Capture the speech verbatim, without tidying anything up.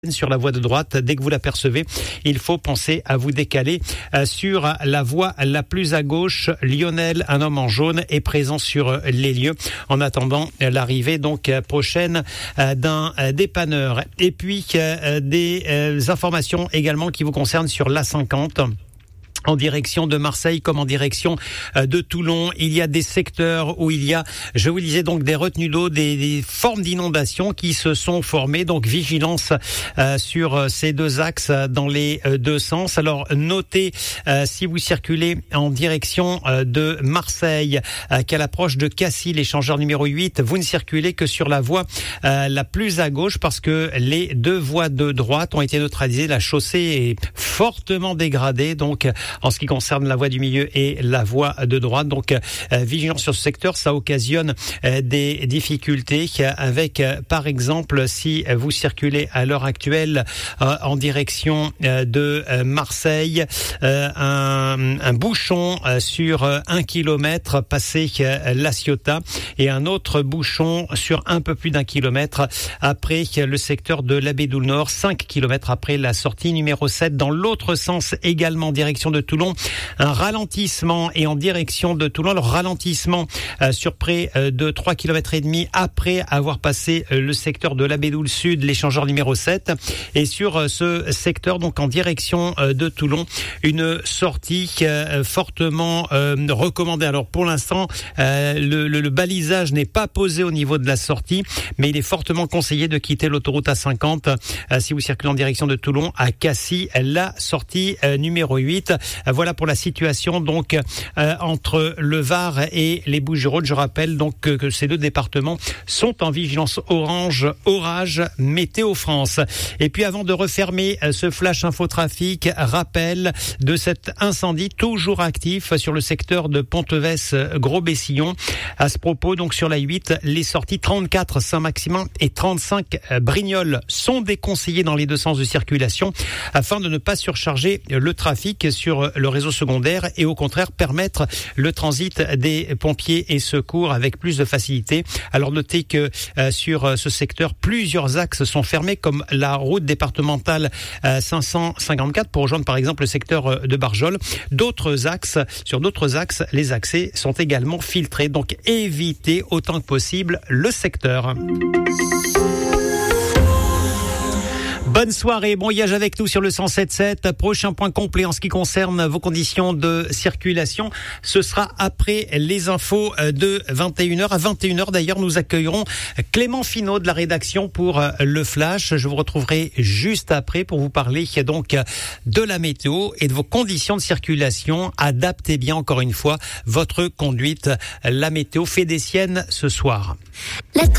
sur la voie de droite. Dès que vous l'apercevez, il faut penser à vous décaler. Euh, sur la voie la plus à gauche, Lionel, un homme en jaune, est présent sur les lieux en attendant l'arrivée donc prochaine euh, d'un euh, dépanneur. Et puis euh, des euh, informations également qui vous concernent sur l'A cinquante. En direction de Marseille comme en direction de Toulon, il y a des secteurs où il y a, je vous disais donc, des retenues d'eau, des, des formes d'inondation qui se sont formées. Donc vigilance euh, sur ces deux axes dans les euh, deux sens. Alors notez euh, si vous circulez en direction euh, de Marseille euh, qu'à l'approche de Cassis, l'échangeur numéro huit, vous ne circulez que sur la voie euh, la plus à gauche parce que les deux voies de droite ont été neutralisées. La chaussée est fortement dégradée, donc en ce qui concerne la voie du milieu et la voie de droite. Donc, euh, vigilance sur ce secteur, ça occasionne euh, des difficultés avec, euh, par exemple, si vous circulez à l'heure actuelle euh, en direction euh, de euh, Marseille, euh, un, un bouchon euh, sur euh, un kilomètre passé euh, La Ciotat et un autre bouchon sur un peu plus d'un kilomètre après le secteur de l'Abédoul Nord, cinq kilomètres après la sortie numéro sept. Dans l'autre sens, également en direction de Toulon, un ralentissement et en direction de Toulon, le ralentissement euh, sur près euh, de trois kilomètres et demi après avoir passé euh, le secteur de l'Abédoul Sud, l'échangeur numéro sept, et sur euh, ce secteur donc en direction euh, de Toulon, une sortie euh, fortement euh, recommandée. Alors pour l'instant, euh, le, le, le balisage n'est pas posé au niveau de la sortie, mais il est fortement conseillé de quitter l'autoroute A cinquante euh, si vous circulez en direction de Toulon à Cassis, la sortie euh, numéro huit. Voilà pour la situation donc euh, entre le Var et les Bouches-du-Rhône. Je rappelle donc que, que ces deux départements sont en vigilance orange, orage, Météo France. Et puis avant de refermer euh, ce flash infotrafic, rappel de cet incendie toujours actif sur le secteur de Ponteves-Gros-Bessillon. À ce propos, donc sur la huit, les sorties trente-quatre Saint-Maximin et trente-cinq Brignoles sont déconseillées dans les deux sens de circulation afin de ne pas surcharger le trafic sur le réseau secondaire et au contraire permettre le transit des pompiers et secours avec plus de facilité. Alors notez que euh, sur ce secteur, plusieurs axes sont fermés comme la route départementale euh, cinq cent cinquante-quatre pour rejoindre par exemple le secteur de Barjol. D'autres axes, sur d'autres axes, les accès sont également filtrés. Donc évitez autant que possible le secteur. Bonne soirée, bon voyage avec nous sur le cent sept sept. Prochain point complet en ce qui concerne vos conditions de circulation, ce sera après les infos de vingt et une heures. À vingt et une heures d'ailleurs, nous accueillerons Clément Finot de la rédaction pour le Flash. Je vous retrouverai juste après pour vous parler donc de la météo et de vos conditions de circulation. Adaptez bien encore une fois votre conduite. La météo fait des siennes ce soir. La